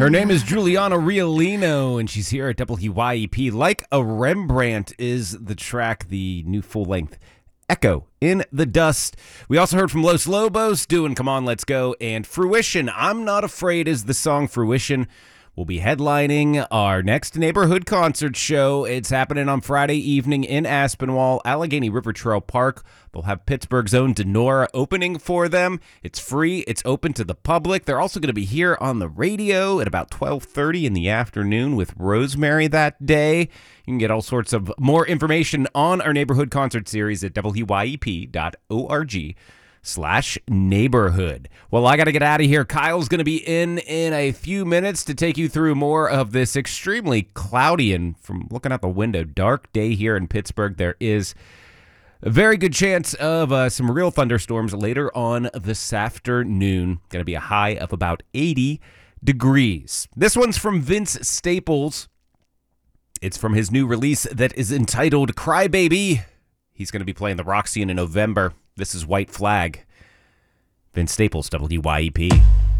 Her name is Juliana Riolino, and she's here at WYEP. Like a Rembrandt is the track, the new full-length Echo in the Dust. We also heard from Los Lobos doing Come On, Let's Go, and Fruition. I'm Not Afraid is the song Fruition. We'll be headlining our next neighborhood concert show. It's happening on Friday evening in Aspinwall, Allegheny River Trail Park. They'll have Pittsburgh's own Denora opening for them. It's free. It's open to the public. They're also going to be here on the radio at about 12:30 in the afternoon with Rosemary that day. You can get all sorts of more information on our neighborhood concert series at wyep.org/neighborhood. Well, I got to get out of here. Kyle's going to be in a few minutes to take you through more of this extremely cloudy and, from looking out the window, dark day here in Pittsburgh. There is a very good chance of some real thunderstorms later on this afternoon. Going to be a high of about 80 degrees. This one's from Vince Staples. It's from his new release that is entitled Crybaby. He's going to be playing the Roxy in November. This is White Flag. Vince Staples, WYEP.